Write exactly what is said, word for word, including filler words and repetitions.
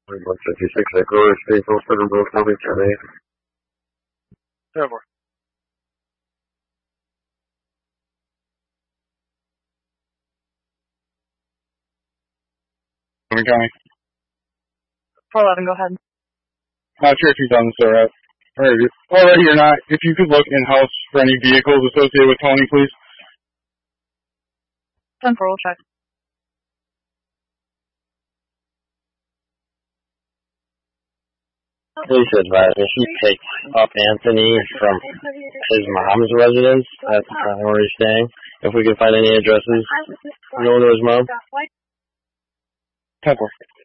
one fifty-six Echo, State Postal in Brooklyn County, ten eight. ten four. County. four eleven, go ahead. Not sure if you've done this already. Alright, already or not, if you could look in-house for any vehicles associated with Tony, please. ten four, we'll check. Police advisor, he picked up Anthony from his mom's residence at the time where he's staying. If we can find any addresses known to his mom. ten four.